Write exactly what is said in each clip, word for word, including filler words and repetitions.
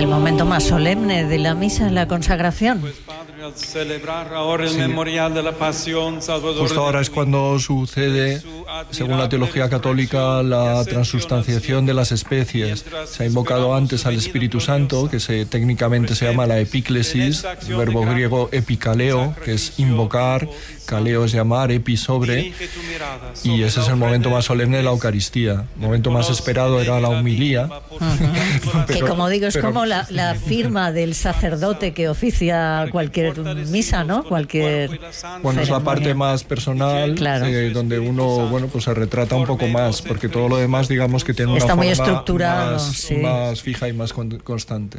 el momento más solemne de la misa, la consagración. Pues, Padre, al celebrar ahora el sí. memorial de la pasión salvadora. Justo ahora es cuando sucede, según la teología católica, la transustanciación de las especies. Se ha invocado antes al Espíritu Santo, que se, técnicamente se llama la epíclesis, el verbo griego epikaleo, que es invocar, kaleo es llamar, epi sobre, y ese es el momento más solemne de la Eucaristía. El momento más esperado era la homilía. Uh-huh. Pero, que como digo, es pero, como la, la firma del sacerdote que oficia cualquier misa, ¿no? Cualquier bueno, ceremonia. Es la parte más personal, claro. eh, donde uno, bueno, pues se retrata un poco más, porque todo lo demás, digamos que tiene una Está forma muy estructurado, más, sí. más fija y más con, constante.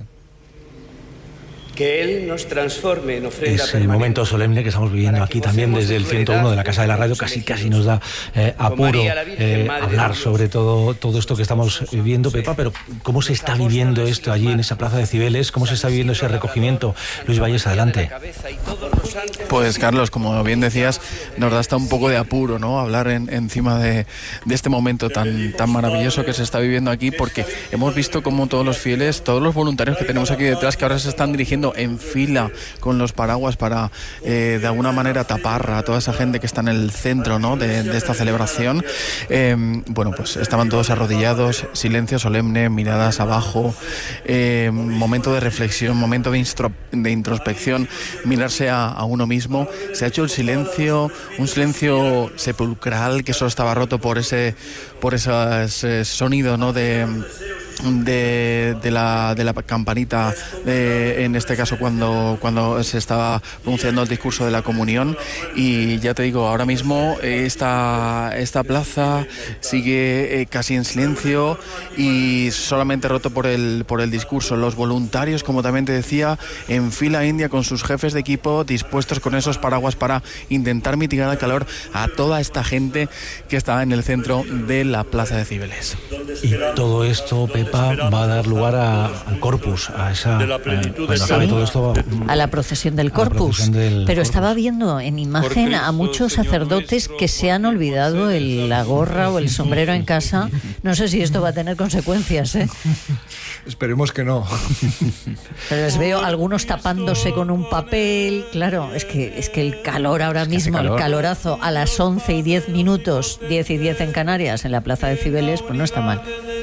Que Él nos transforme en ofrenda. Es el momento solemne que estamos viviendo aquí también desde el ciento uno de la Casa de la Radio. Casi casi nos da eh, apuro eh, hablar sobre todo, todo esto que estamos viviendo, Pepa, pero ¿cómo se está viviendo esto allí en esa plaza de Cibeles? ¿Cómo se está viviendo ese recogimiento? Luis Valles, adelante. Pues Carlos, como bien decías, nos da hasta un poco de apuro, ¿no? Hablar en, encima de, de este momento tan, tan maravilloso que se está viviendo aquí, porque hemos visto cómo todos los fieles, todos los voluntarios que tenemos aquí detrás, que ahora se están dirigiendo en fila con los paraguas para eh, de alguna manera tapar a toda esa gente que está en el centro, ¿no? de, de esta celebración. Eh, bueno, pues estaban todos arrodillados, silencio solemne, miradas abajo, eh, momento de reflexión, momento de, instro, de introspección, mirarse a, a uno mismo. Se ha hecho el silencio, un silencio sepulcral que solo estaba roto por ese, por ese, ese sonido, ¿no? de De, de, la, de la campanita, de, en este caso cuando, cuando se estaba pronunciando el discurso de la comunión. Y ya te digo, ahora mismo esta, esta plaza sigue eh, casi en silencio y solamente roto por el, por el discurso. Los voluntarios, como también te decía, en fila india con sus jefes de equipo, dispuestos con esos paraguas para intentar mitigar el calor a toda esta gente que está en el centro de la plaza de Cibeles. Y todo esto, Pepa, va a dar lugar a, al Corpus, a esa a, sí, todo esto, a la procesión del Corpus. Procesión del Pero Corpus. Estaba viendo en imagen a muchos sacerdotes que se han olvidado el, la gorra o el sombrero en casa. No sé si esto va a tener consecuencias, ¿eh? Esperemos que no. Pero les veo algunos tapándose con un papel. Claro, es que es que el calor ahora mismo, calor. el calorazo a las once y diez minutos, diez y diez en Canarias, en la plaza de Cibeles, pues no está mal.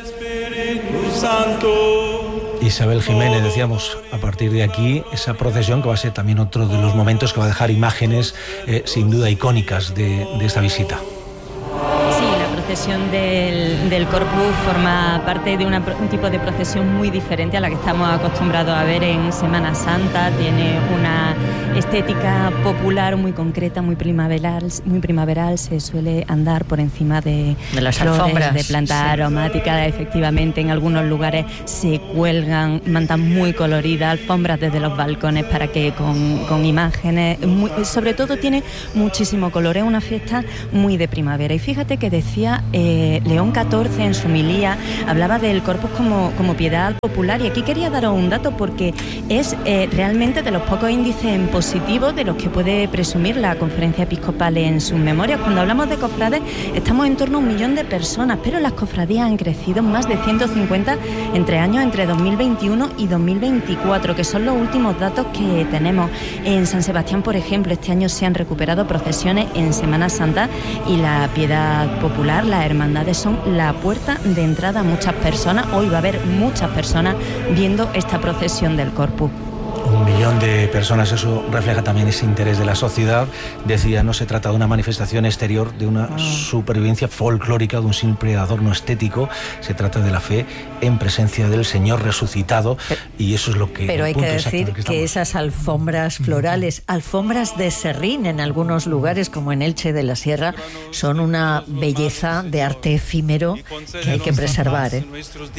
Isabel Jiménez, decíamos, a partir de aquí, esa procesión que va a ser también otro de los momentos que va a dejar imágenes eh, sin duda icónicas de, de esta visita. La procesión del, del Corpus forma parte de una, un tipo de procesión muy diferente a la que estamos acostumbrados a ver en Semana Santa. Tiene una estética popular muy concreta, muy primaveral, muy primaveral. Se suele andar por encima de, de las flores, alfombras, de plantas sí. aromáticas. Efectivamente, en algunos lugares se cuelgan mantas muy coloridas, alfombras desde los balcones para que con, con imágenes, muy, sobre todo tiene muchísimo color. Es una fiesta muy de primavera. Y fíjate que decía Eh, León catorce en su homilía, hablaba del Corpus como, como piedad popular, y aquí quería daros un dato porque es eh, realmente de los pocos índices en positivo de los que puede presumir la Conferencia Episcopal en sus memorias. Cuando hablamos de cofrades estamos en torno a un millón de personas, pero las cofradías han crecido más de ciento cincuenta entre años entre dos mil veintiuno y dos mil veinticuatro, que son los últimos datos que tenemos. En San Sebastián, por ejemplo, este año se han recuperado procesiones en Semana Santa y la piedad popular, las hermandades son la puerta de entrada a muchas personas. Hoy va a haber muchas personas viendo esta procesión del Corpus. Un millón de personas, eso refleja también ese interés de la sociedad. Decía, no se trata de una manifestación exterior, de una oh. supervivencia folclórica, de un simple adorno estético. Se trata de la fe en presencia del Señor resucitado, pero, y eso es lo que... Pero hay que decir que, que esas alfombras florales, alfombras de serrín en algunos lugares, como en Elche de la Sierra, son una belleza de arte efímero que hay que preservar, ¿eh?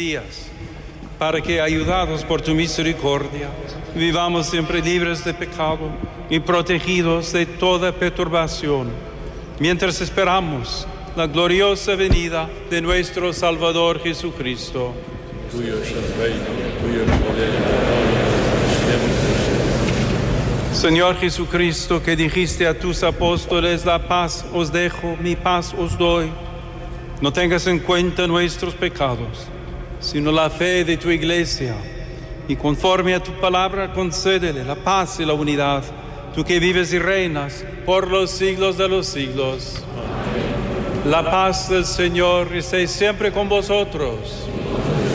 Para que, ayudados por tu misericordia, vivamos siempre libres de pecado y protegidos de toda perturbación, mientras esperamos la gloriosa venida de nuestro Salvador Jesucristo. Tuyo es el reino, tuyo el poder. Señor Jesucristo, que dijiste a tus apóstoles, la paz os dejo, mi paz os doy, no tengas en cuenta nuestros pecados, sino la fe de tu Iglesia, y conforme a tu palabra concédele la paz y la unidad, tú que vives y reinas por los siglos de los siglos. La paz del Señor esté siempre con vosotros.